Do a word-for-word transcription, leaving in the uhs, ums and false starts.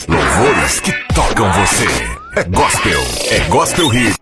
Louvores que tocam você. É gospel, é gospel hit.